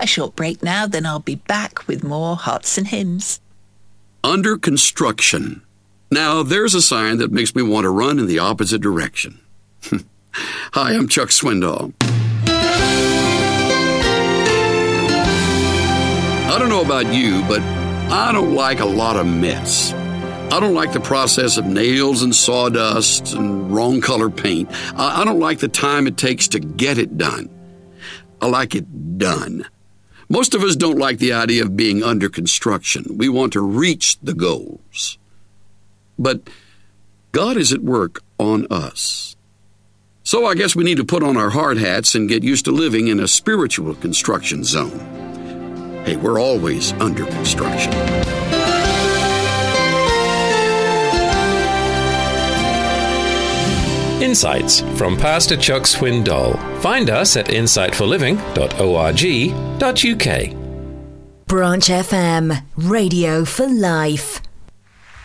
A short break now, then I'll be back with more Hearts and Hymns. Under construction. Now, there's a sign that makes me want to run in the opposite direction. Hi, I'm Chuck Swindoll. I don't know about you, but I don't like a lot of mess. I don't like the process of nails and sawdust and wrong color paint. I don't like the time it takes to get it done. I like it done. Most of us don't like the idea of being under construction. We want to reach the goals. But God is at work on us. So I guess we need to put on our hard hats and get used to living in a spiritual construction zone. Hey, we're always under construction. Insights from Pastor Chuck Swindoll. Find us at insightforliving.org.uk. Branch FM, Radio for Life.